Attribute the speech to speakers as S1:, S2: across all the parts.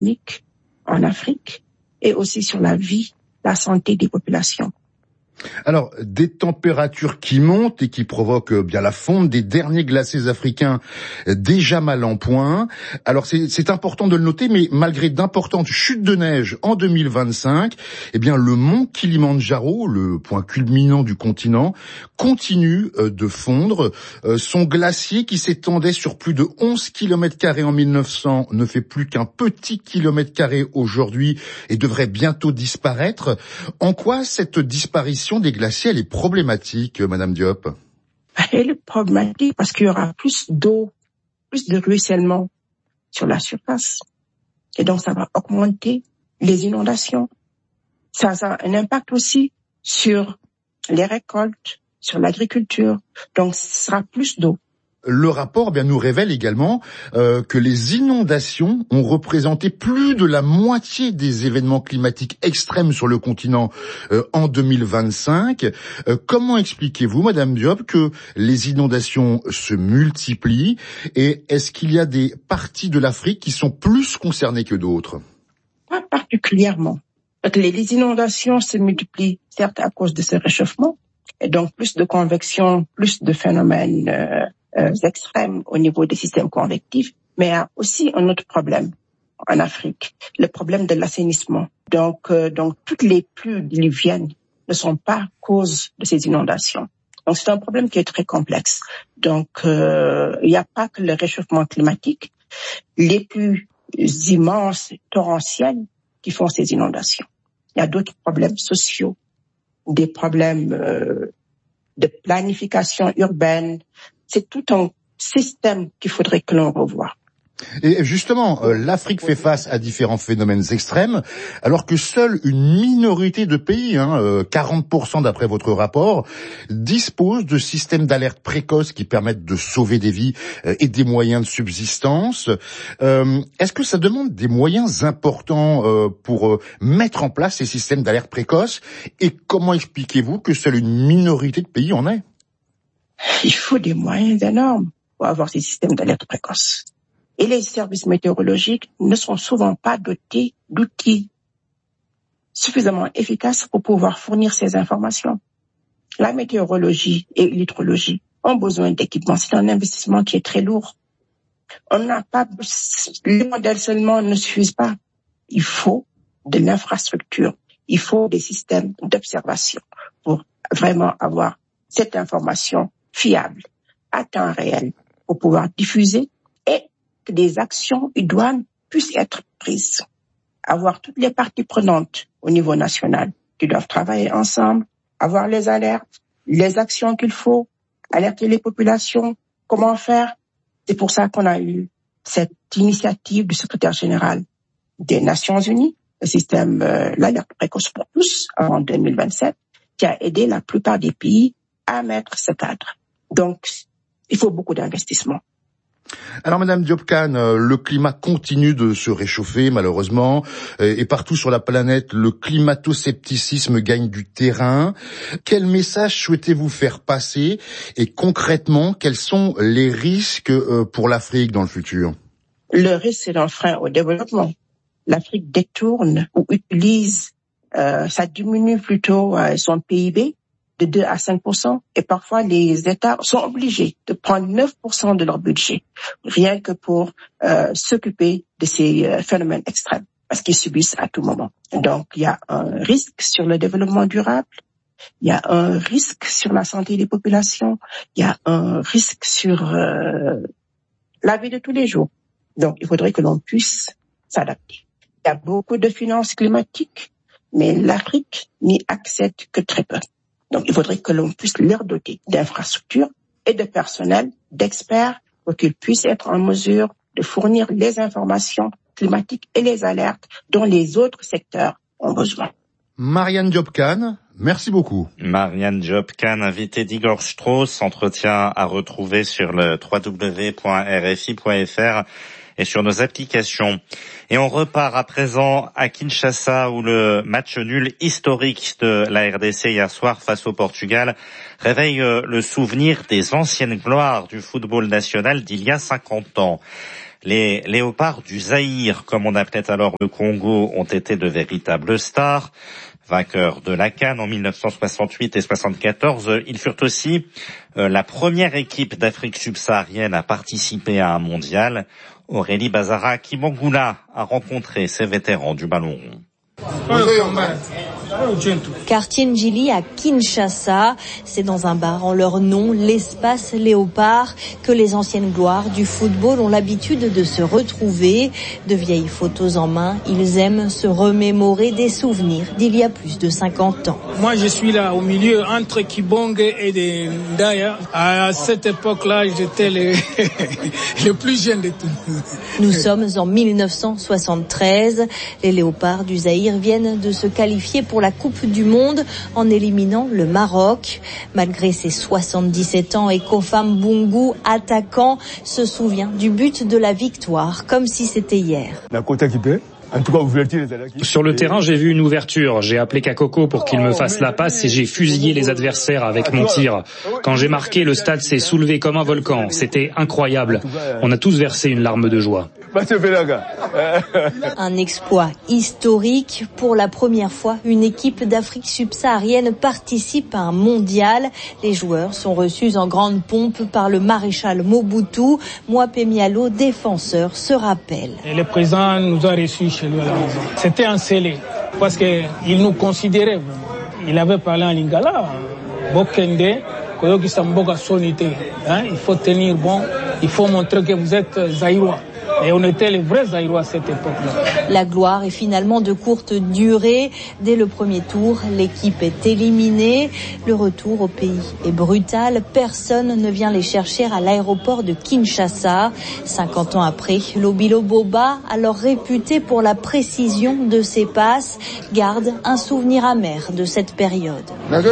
S1: en Afrique et aussi sur la vie, la santé des populations.
S2: Alors, des températures qui montent et qui provoquent bien la fonte des derniers glaciers africains déjà mal en point. Alors, c'est important de le noter, mais malgré d'importantes chutes de neige en 2025, eh bien, le mont Kilimandjaro, le point culminant du continent, continue de fondre. Son glacier, qui s'étendait sur plus de 11 km² en 1900, ne fait plus qu'un petit kilomètre carré aujourd'hui et devrait bientôt disparaître. En quoi cette disparition des glaciers, elle est problématique, Madame Diop?
S1: Elle est problématique parce qu'il y aura plus d'eau, plus de ruissellement sur la surface. Et donc, ça va augmenter les inondations. Ça a un impact aussi sur les récoltes, sur l'agriculture. Donc, ce sera plus d'eau.
S2: Le rapport nous révèle également que les inondations ont représenté plus de la moitié des événements climatiques extrêmes sur le continent en 2025. Comment expliquez-vous, Madame Diop, que les inondations se multiplient, et est-ce qu'il y a des parties de l'Afrique qui sont plus concernées que d'autres?
S1: Pas particulièrement. Les inondations se multiplient, certes, à cause de ce réchauffement, et donc plus de convection, plus de phénomènes extrêmes au niveau des systèmes convectifs, mais il y a aussi un autre problème en Afrique, le problème de l'assainissement. Donc toutes les pluies diluviennes ne sont pas cause de ces inondations. Donc c'est un problème qui est très complexe. Donc il n'y a pas que le réchauffement climatique, les pluies immenses, torrentielles, qui font ces inondations. Il y a d'autres problèmes sociaux, des problèmes de planification urbaine. C'est tout un système qu'il faudrait que l'on revoie.
S2: Et justement, l'Afrique fait face à différents phénomènes extrêmes, alors que seule une minorité de pays, 40% d'après votre rapport, disposent de systèmes d'alerte précoce qui permettent de sauver des vies et des moyens de subsistance. Est-ce que ça demande des moyens importants pour mettre en place ces systèmes d'alerte précoce, et comment expliquez-vous que seule une minorité de pays en ait?
S1: Il faut des moyens énormes pour avoir ces systèmes d'alerte précoce. Et les services météorologiques ne sont souvent pas dotés d'outils suffisamment efficaces pour pouvoir fournir ces informations. La météorologie et l'hydrologie ont besoin d'équipements. C'est un investissement qui est très lourd. On n'a pas, les modèles seulement ne suffisent pas. Il faut de l'infrastructure. Il faut des systèmes d'observation pour vraiment avoir cette information fiable, à temps réel, pour pouvoir diffuser, et que des actions idoines puissent être prises. Avoir toutes les parties prenantes au niveau national qui doivent travailler ensemble, avoir les alertes, les actions qu'il faut, alerter les populations, comment faire. C'est pour ça qu'on a eu cette initiative du secrétaire général des Nations Unies, le système l'alerte précoce pour tous en 2027, qui a aidé la plupart des pays à mettre ce cadre. Donc, il faut beaucoup d'investissement.
S2: Alors, Madame Diop Kane, le climat continue de se réchauffer, malheureusement, et partout sur la planète, le climato-scepticisme gagne du terrain. Quel message souhaitez-vous faire passer, et concrètement, quels sont les risques pour l'Afrique dans le futur?
S1: Le risque, c'est un frein au développement. L'Afrique détourne ou utilise, ça diminue plutôt son PIB de 2 à 5%, et parfois les États sont obligés de prendre 9% de leur budget, rien que pour s'occuper de ces phénomènes extrêmes, parce qu'ils subissent à tout moment. Donc, il y a un risque sur le développement durable, il y a un risque sur la santé des populations, il y a un risque sur la vie de tous les jours. Donc, il faudrait que l'on puisse s'adapter. Il y a beaucoup de finances climatiques, mais l'Afrique n'y accède que très peu. Donc, il faudrait que l'on puisse leur doter d'infrastructures et de personnel, d'experts, pour qu'ils puissent être en mesure de fournir les informations climatiques et les alertes dont les autres secteurs ont besoin.
S2: Marianne Diop Kane, merci beaucoup.
S3: Marianne Diop Kane, invitée d'Igor Strauss, entretien à retrouver sur le www.rfi.fr et sur nos applications. Et on repart à présent à Kinshasa, où le match nul historique de la RDC hier soir face au Portugal réveille le souvenir des anciennes gloires du football national d'il y a 50 ans. Les léopards du Zaïre, comme on appelait alors le Congo, ont été de véritables stars. Vainqueurs de la CAN en 1968 et 74, ils furent aussi la première équipe d'Afrique subsaharienne à participer à un mondial. Aurélie Bazara-Kibangula a rencontré ces vétérans du ballon rond.
S4: Quartier Njili à Kinshasa, c'est dans un bar en leur nom, l'espace Léopard, que les anciennes gloires du football ont l'habitude de se retrouver. De vieilles photos en main, ils aiment se remémorer des souvenirs d'il y a plus de 50 ans.
S5: Moi, je suis là au milieu entre Kibong et Ndaya. À cette époque-là, j'étais le plus jeune de tous.
S4: Nous sommes en 1973. Les Léopards du Zaïre viennent de se qualifier pour la Coupe du Monde en éliminant le Maroc. Malgré ses 77 ans, Ekofam Bungu, attaquant, se souvient du but de la victoire, comme si c'était hier.
S6: Sur le terrain, j'ai vu une ouverture. J'ai appelé Kakoko pour qu'il me fasse la passe et j'ai fusillé les adversaires avec mon tir. Quand j'ai marqué, le stade s'est soulevé comme un volcan. C'était incroyable. On a tous versé une larme de joie.
S4: Un exploit historique. Pour la première fois, une équipe d'Afrique subsaharienne participe à un mondial. Les joueurs sont reçus en grande pompe par le maréchal Mobutu. Mapimpi Diallo, défenseur, se rappelle.
S5: Et le président nous a reçus chez lui à la maison. C'était un scellé, parce qu'il nous considérait. Il avait parlé en lingala. Bokende, Koyoki Samboga Sonité. Il faut tenir bon, il faut montrer que vous êtes Zaïrois. Et on était les vrais Zaïrois à cette époque-là.
S4: La gloire est finalement de courte durée. Dès le premier tour, l'équipe est éliminée. Le retour au pays est brutal. Personne ne vient les chercher à l'aéroport de Kinshasa. 50 ans après, Lobilo Boba, alors réputé pour la précision de ses passes, garde un souvenir amer de cette période.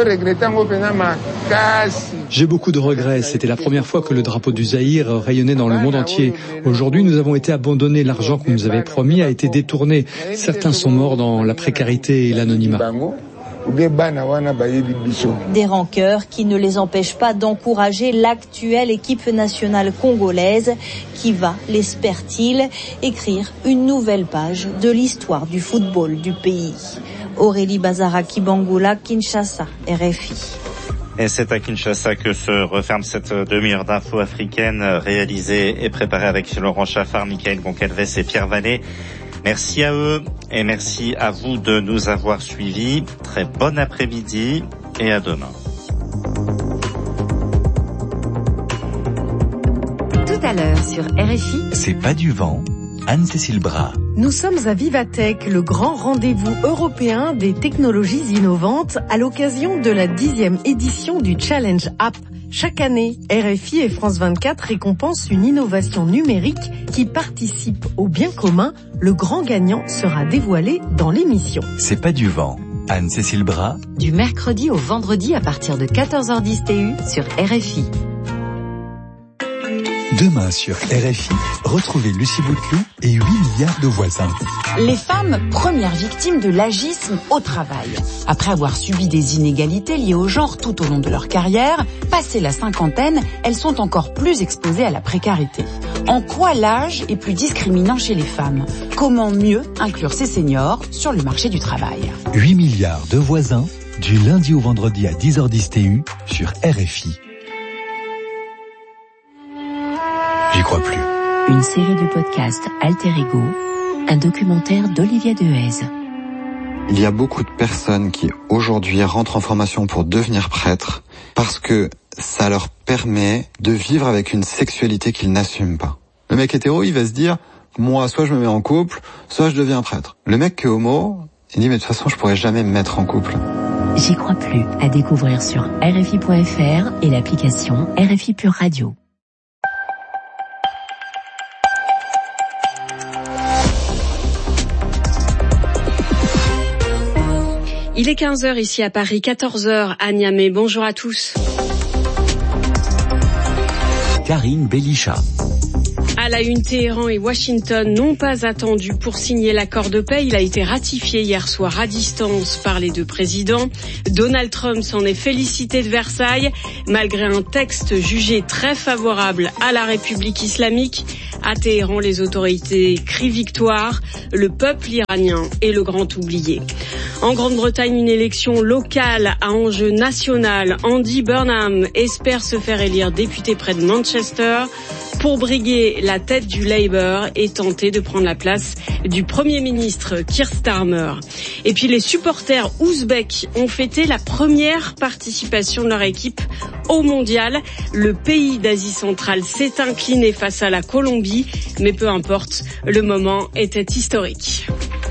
S7: J'ai beaucoup de regrets. C'était la première fois que le drapeau du Zaïre rayonnait dans le monde entier. Aujourd'hui, nous avons été abandonnés. L'argent qu'on nous avait promis a été détourné. Certains sont morts dans la précarité et l'anonymat.
S4: Des rancœurs qui ne les empêchent pas d'encourager l'actuelle équipe nationale congolaise qui va, l'espère-t-il, écrire une nouvelle page de l'histoire du football du pays. Aurélie Bazara-Kibangula, Kinshasa, RFI.
S3: Et c'est à Kinshasa que se referme cette demi-heure d'infos africaine réalisée et préparée avec Laurent Chaffard, Michael Goncalves et Pierre Vallée. Merci à eux et merci à vous de nous avoir suivis. Très bon après-midi et à demain.
S8: Tout à l'heure sur RFI.
S9: C'est pas du vent. Anne-Cécile Bras.
S8: Nous sommes à Vivatech, le grand rendez-vous européen des technologies innovantes à l'occasion de la 10e édition du Challenge App. Chaque année, RFI et France 24 récompensent une innovation numérique qui participe au bien commun. Le grand gagnant sera dévoilé dans l'émission.
S9: C'est pas du vent. Anne-Cécile Bras.
S8: Du mercredi au vendredi à partir de 14h10 TU sur RFI.
S9: Demain sur RFI, retrouvez Lucie Bouteloup et 8 milliards de voisins.
S10: Les femmes, premières victimes de l'agisme au travail. Après avoir subi des inégalités liées au genre tout au long de leur carrière, passé la cinquantaine, elles sont encore plus exposées à la précarité. En quoi l'âge est plus discriminant chez les femmes ? Comment mieux inclure ces seniors sur le marché du travail ?
S9: 8 milliards de voisins, du lundi au vendredi à 10h10 TU sur RFI. J'y crois plus.
S11: Une série de podcasts Alter Ego, un documentaire d'Olivia Dehaze.
S12: Il y a beaucoup de personnes qui aujourd'hui rentrent en formation pour devenir prêtres parce que ça leur permet de vivre avec une sexualité qu'ils n'assument pas. Le mec hétéro, il va se dire, moi, soit je me mets en couple, soit je deviens prêtre. Le mec qui est homo, il dit, mais de toute façon, je pourrais jamais me mettre en couple.
S11: J'y crois plus, à découvrir sur RFI.fr et l'application RFI Pure Radio.
S13: Il est 15h ici à Paris, 14h à Niamey. Bonjour à tous.
S9: Karine Bellicha.
S13: À la une, Téhéran et Washington n'ont pas attendu pour signer l'accord de paix. Il a été ratifié hier soir à distance par les deux présidents. Donald Trump s'en est félicité de Versailles, malgré un texte jugé très favorable à la République islamique. À Téhéran, les autorités crient victoire. Le peuple iranien est le grand oublié. En Grande-Bretagne, une élection locale à enjeu national. Andy Burnham espère se faire élire député près de Manchester pour briguer la tête du Labour et tenter de prendre la place du Premier ministre Keir Starmer. Et puis les supporters ouzbeks ont fêté la première participation de leur équipe au Mondial. Le pays d'Asie centrale s'est incliné face à la Colombie, mais peu importe, le moment était historique.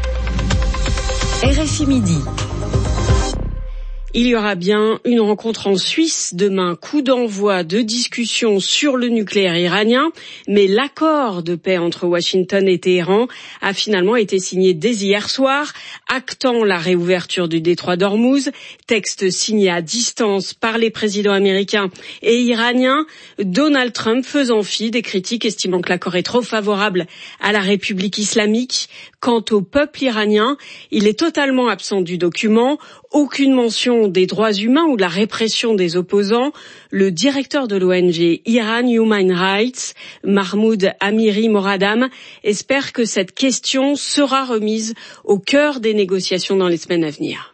S11: RFI Midi.
S13: Il y aura bien une rencontre en Suisse demain, coup d'envoi de discussions sur le nucléaire iranien, mais l'accord de paix entre Washington et Téhéran a finalement été signé dès hier soir, actant la réouverture du détroit d'Ormuz, texte signé à distance par les présidents américains et iraniens, Donald Trump faisant fi des critiques estimant que l'accord est trop favorable à la République islamique. Quant au peuple iranien, il est totalement absent du document. Aucune mention des droits humains ou de la répression des opposants. Le directeur de l'ONG Iran Human Rights, Mahmoud Amiri Moradam, espère que cette question sera remise au cœur des négociations dans les semaines à venir.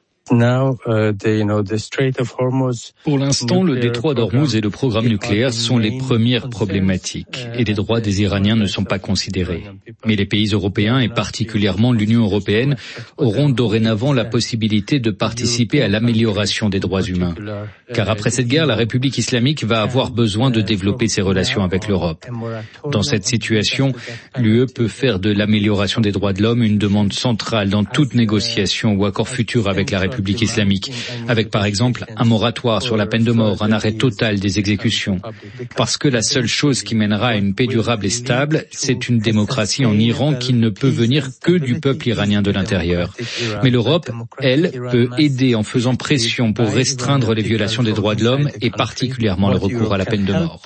S14: Pour l'instant, le détroit d'Ormuz et le programme nucléaire sont les premières problématiques et les droits des Iraniens ne sont pas considérés. Mais les pays européens et particulièrement l'Union européenne auront dorénavant la possibilité de participer à l'amélioration des droits humains. Car après cette guerre, la République islamique va avoir besoin de développer ses relations avec l'Europe. Dans cette situation, l'UE peut faire de l'amélioration des droits de l'homme une demande centrale dans toute négociation ou accord futur avec la République islamique, avec par exemple un moratoire sur la peine de mort, un arrêt total des exécutions. Parce que la seule chose qui mènera à une paix durable et stable, c'est une démocratie en Iran qui ne peut venir que du peuple iranien de l'intérieur. Mais l'Europe, elle, peut aider en faisant pression pour restreindre les violations des droits de l'homme et particulièrement le recours à la peine de mort.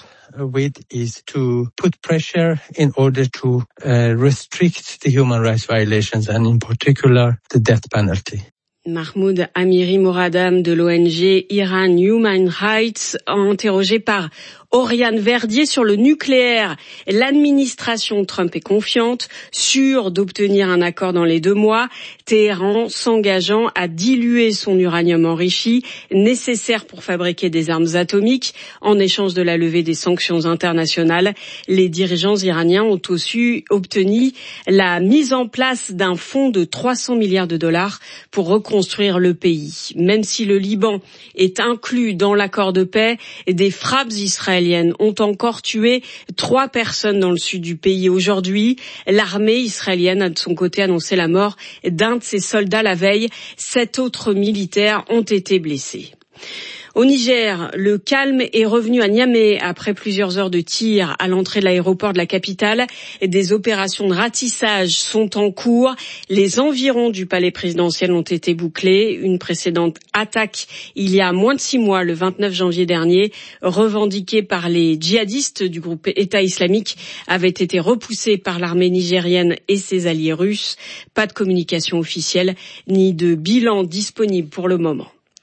S15: Is to put pressure in order to restrict the human rights violations and in particular the death penalty.
S13: Mahmoud Amiri Moradam de l'ONG Iran Human Rights, interrogé par Oriane Verdier sur le nucléaire. L'administration Trump est confiante, sûre d'obtenir un accord dans les 2 mois. Téhéran s'engageant à diluer son uranium enrichi, nécessaire pour fabriquer des armes atomiques, en échange de la levée des sanctions internationales. Les dirigeants iraniens ont aussi obtenu la mise en place d'un fonds de 300 milliards de dollars pour reconstruire le pays. Même si le Liban est inclus dans l'accord de paix, des frappes israéliennes ont encore tué 3 personnes dans le sud du pays aujourd'hui. L'armée israélienne a de son côté annoncé la mort d'un de ses soldats la veille. 7 autres militaires ont été blessés. Au Niger, le calme est revenu à Niamey après plusieurs heures de tir à l'entrée de l'aéroport de la capitale. Des opérations de ratissage sont en cours. Les environs du palais présidentiel ont été bouclés. Une précédente attaque il y a moins de 6 mois, le 29 janvier dernier, revendiquée par les djihadistes du groupe État islamique, avait été repoussée par l'armée nigérienne et ses alliés russes. Pas de communication officielle ni de bilan disponible pour le moment.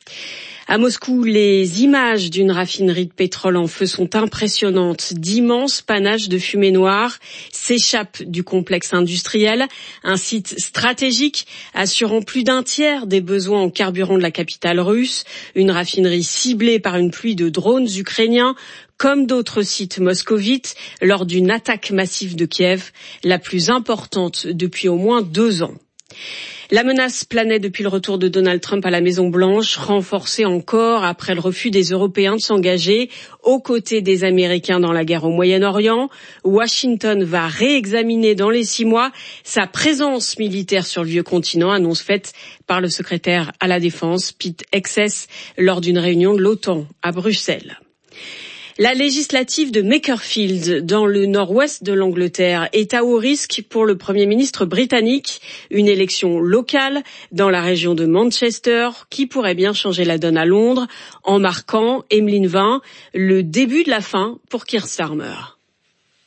S13: À Moscou, les images d'une raffinerie de pétrole en feu sont impressionnantes. D'immenses panaches de fumée noire s'échappent du complexe industriel, un site stratégique assurant plus d'un tiers des besoins en carburant de la capitale russe. Une raffinerie ciblée par une pluie de drones ukrainiens, comme d'autres sites moscovites, lors d'une attaque massive de Kiev, la plus importante depuis au moins 2 ans. La menace planait depuis le retour de Donald Trump à la Maison-Blanche, renforcée encore après le refus des Européens de s'engager aux côtés des Américains dans la guerre au Moyen-Orient. Washington va réexaminer dans les 6 mois sa présence militaire sur le vieux continent, annonce faite par le secrétaire à la Défense, Pete Hegseth, lors d'une réunion de l'OTAN à Bruxelles. La législative de Makerfield, dans le nord-ouest de l'Angleterre, est à haut risque pour le Premier ministre britannique. Une élection locale dans la région de Manchester qui pourrait bien changer la donne à Londres, en marquant, Emeline Vin, le début de la fin pour Keir Starmer.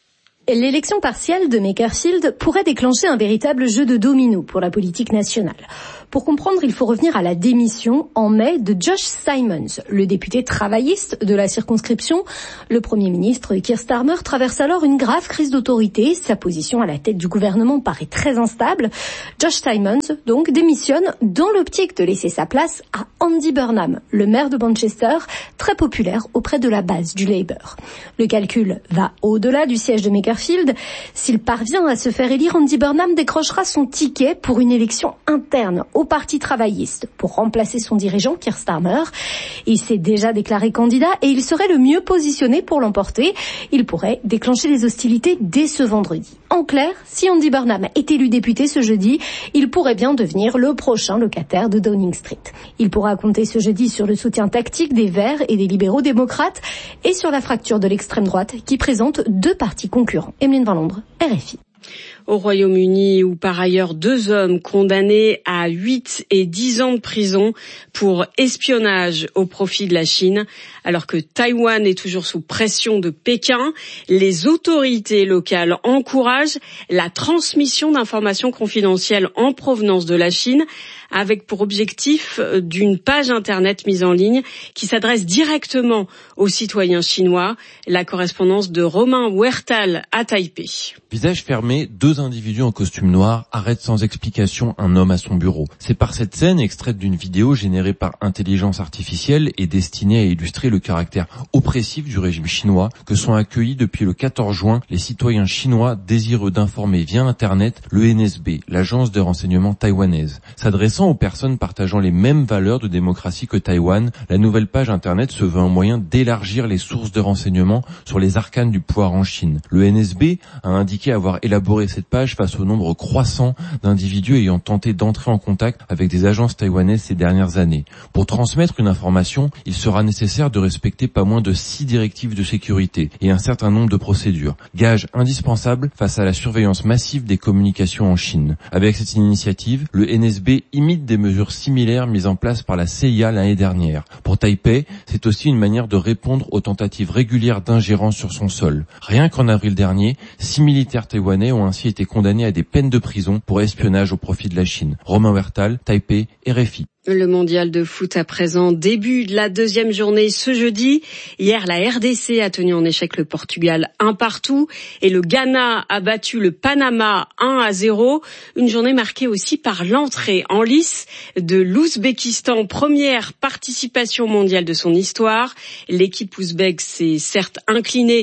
S16: L'élection partielle de Makerfield pourrait déclencher un véritable jeu de domino pour la politique nationale. Pour comprendre, il faut revenir à la démission en mai de Josh Simons, le député travailliste de la circonscription. Le Premier ministre Keir Starmer traverse alors une grave crise d'autorité. Sa position à la tête du gouvernement paraît très instable. Josh Simons, donc, démissionne dans l'optique de laisser sa place à Andy Burnham, le maire de Manchester, très populaire auprès de la base du Labour. Le calcul va au-delà du siège de Makerfield. S'il parvient à se faire élire, Andy Burnham décrochera son ticket pour une élection interne au Parti travailliste pour remplacer son dirigeant Keir Starmer. Il s'est déjà déclaré candidat et il serait le mieux positionné pour l'emporter. Il pourrait déclencher les hostilités dès ce vendredi. En clair, si Andy Burnham est élu député ce jeudi, il pourrait bien devenir le prochain locataire de Downing Street. Il pourra compter ce jeudi sur le soutien tactique des Verts et des libéraux démocrates et sur la fracture de l'extrême droite qui présente deux partis concurrents. Emeline Van Londres, RFI.
S13: Au Royaume-Uni, où par ailleurs 2 hommes condamnés à 8 et 10 ans de prison pour espionnage au profit de la Chine. Alors que Taïwan est toujours sous pression de Pékin, les autorités locales encouragent la transmission d'informations confidentielles en provenance de la Chine, avec pour objectif d'une page internet mise en ligne qui s'adresse directement aux citoyens chinois. La correspondance de Romain Huertal à Taipei.
S17: Visage fermé, 2 individus en costume noir arrêtent sans explication un homme à son bureau. C'est par cette scène, extraite d'une vidéo générée par intelligence artificielle et destinée à illustrer le caractère oppressif du régime chinois, que sont accueillis depuis le 14 juin les citoyens chinois désireux d'informer via Internet le NSB, l'agence de renseignement taïwanaise. S'adressant aux personnes partageant les mêmes valeurs de démocratie que Taïwan, la nouvelle page Internet se veut un moyen d'élargir les sources de renseignements sur les arcanes du pouvoir en Chine. Le NSB a indiqué avoir élaboré cette page face au nombre croissant d'individus ayant tenté d'entrer en contact avec des agences taïwanaises ces dernières années. Pour transmettre une information, il sera nécessaire de respecter pas moins de 6 directives de sécurité et un certain nombre de procédures. Gage indispensable face à la surveillance massive des communications en Chine. Avec cette initiative, le NSB imite des mesures similaires mises en place par la CIA l'année dernière. Pour Taipei, c'est aussi une manière de répondre aux tentatives régulières d'ingérence sur son sol. Rien qu'en avril dernier, 6 militaires taïwanais ont ainsi été condamnés à des peines de prison pour espionnage au profit de la Chine. Romain Huertal, Taipei, RFI.
S13: Le mondial de foot à présent, début de la 2e journée ce jeudi. Hier, la RDC a tenu en échec le Portugal 1-1 et le Ghana a battu le Panama 1-0. Une journée marquée aussi par l'entrée en lice de l'Ouzbékistan, première participation mondiale de son histoire. L'équipe ouzbèque s'est certes inclinée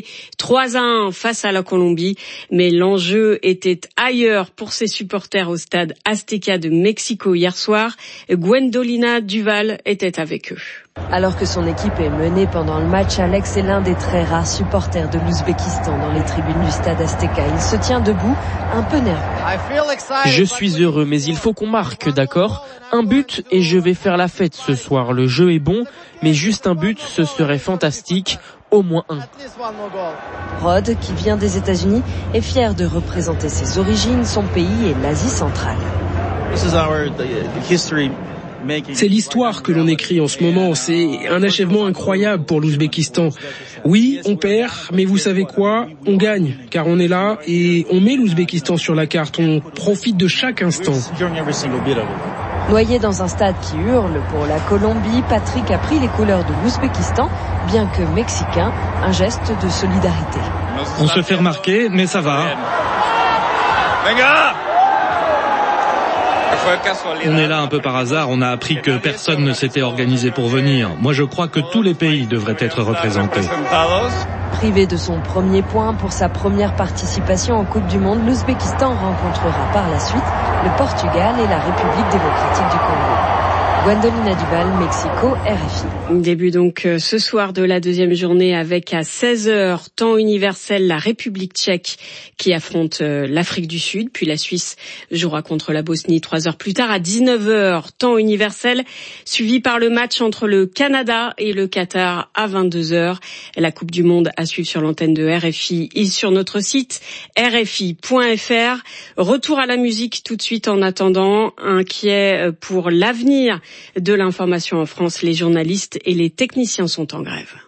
S13: 3-1 face à la Colombie, mais l'enjeu était ailleurs pour ses supporters au stade Azteca de Mexico hier soir. Gwendolina Duval était avec eux.
S18: Alors que son équipe est menée pendant le match, Alex est l'un des très rares supporters de l'Ouzbékistan dans les tribunes du stade Azteca. Il se tient debout, un peu nerveux.
S19: Je suis heureux, mais il faut qu'on marque, d'accord ? Un but et je vais faire la fête ce soir. Le jeu est bon, mais juste un but, ce serait fantastique. Au moins un.
S18: Rod, qui vient des États-Unis, est fier de représenter ses origines, son pays et l'Asie centrale.
S20: C'est l'histoire que l'on écrit en ce moment. C'est un achèvement incroyable pour l'Ouzbékistan. Oui, on perd, mais vous savez quoi ? On gagne, car on est là et on met l'Ouzbékistan sur la carte. On profite de chaque instant.
S18: Noyé dans un stade qui hurle pour la Colombie, Patrick a pris les couleurs de l'Ouzbékistan, bien que mexicain, un geste de solidarité.
S21: On se fait remarquer, mais ça va. On est là un peu par hasard, on a appris que personne ne s'était organisé pour venir. Moi je crois que tous les pays devraient être représentés.
S18: Privé de son premier point pour sa première participation en Coupe du Monde, l'Ouzbékistan rencontrera par la suite le Portugal et la République démocratique du Congo. Gwendolina Duval, Mexico, RFI.
S13: Début donc ce soir de la 2e journée avec à 16h, temps universel, la République tchèque qui affronte l'Afrique du Sud, puis la Suisse jouera contre la Bosnie 3 heures plus tard à 19h, temps universel, suivi par le match entre le Canada et le Qatar à 22h. La Coupe du Monde à suivre sur l'antenne de RFI et sur notre site rfi.fr. Retour à la musique tout de suite en attendant, inquiet pour l'avenir de l'information en France. Les journalistes et les techniciens sont en grève.